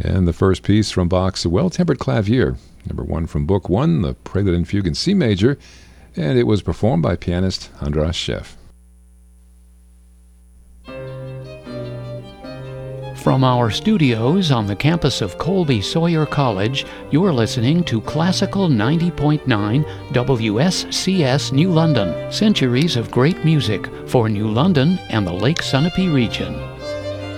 And the first piece from Bach's Well-Tempered Clavier, number 1 from Book 1, the Prelude and Fugue in C major, and it was performed by pianist Andras Scheff. From our studios on the campus of Colby Sawyer College, you're listening to Classical 90.9 WSCS New London, centuries of great music for New London and the Lake Sunapee region.